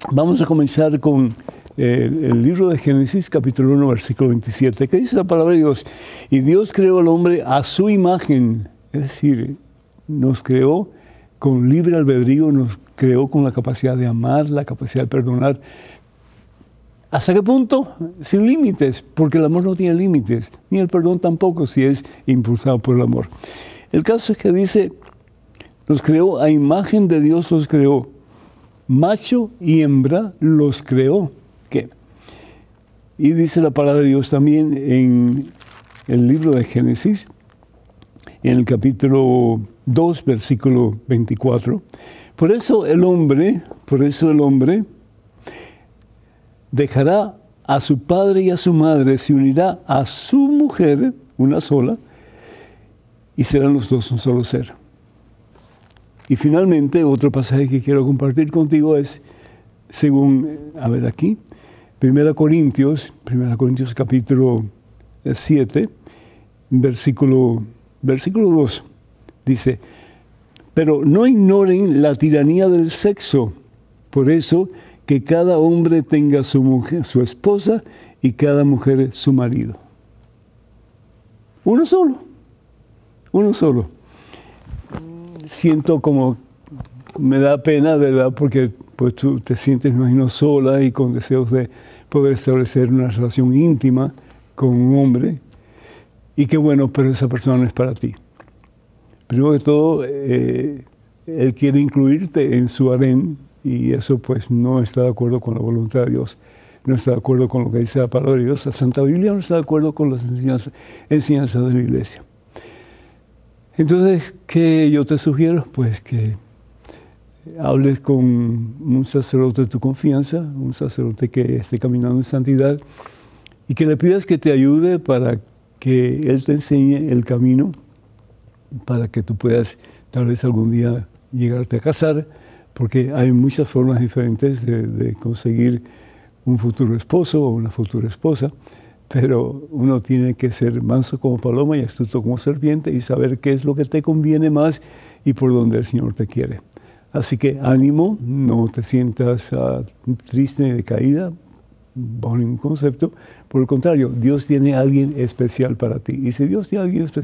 Vamos a comenzar con el libro de Génesis, capítulo 1, versículo 27, que dice la palabra de Dios: y Dios creó al hombre a su imagen, es decir, nos creó con libre albedrío, nos creó con la capacidad de amar, la capacidad de perdonar. ¿Hasta qué punto? Sin límites, porque el amor no tiene límites, ni el perdón tampoco, si es impulsado por el amor. El caso es que dice, nos creó a imagen de Dios, los creó, macho y hembra los creó. ¿Qué? Y dice la palabra de Dios también en el libro de Génesis, en el capítulo 2, versículo 24. Por eso el hombre dejará a su padre y a su madre, se unirá a su mujer, una sola, y serán los dos un solo ser. Y finalmente, otro pasaje que quiero compartir contigo es, según, aquí, 1 Corintios capítulo 7, versículo 2, dice, pero no ignoren la tiranía del sexo, por eso que cada hombre tenga su mujer, su esposa, y cada mujer su marido. Uno solo. Siento como, me da pena, ¿verdad? Porque pues tú te sientes, me imagino, sola y con deseos de poder establecer una relación íntima con un hombre. Y qué bueno, pero esa persona no es para ti. Primero que todo, él quiere incluirte en su harén, y eso pues no está de acuerdo con la voluntad de Dios, no está de acuerdo con lo que dice la palabra de Dios. La Santa Biblia no está de acuerdo con las enseñanzas de la Iglesia. Entonces, ¿qué yo te sugiero? Pues que hables con un sacerdote de tu confianza, un sacerdote que esté caminando en santidad, y que le pidas que te ayude para que él te enseñe el camino, para que tú puedas tal vez algún día llegarte a casar, porque hay muchas formas diferentes de conseguir un futuro esposo o una futura esposa, pero uno tiene que ser manso como paloma y astuto como serpiente y saber qué es lo que te conviene más y por dónde el Señor te quiere. Así que ánimo, no te sientas triste ni decaída bajo ningún concepto. Por el contrario, Dios tiene a alguien especial para ti. Y si Dios tiene a alguien especial